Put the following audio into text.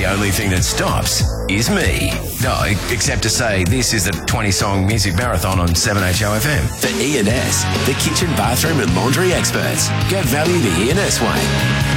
the only thing that stops is me. No, except to say this is the 20-song music marathon on 7HOFM. For E&S, the kitchen, bathroom and laundry experts. Get value the E&S way.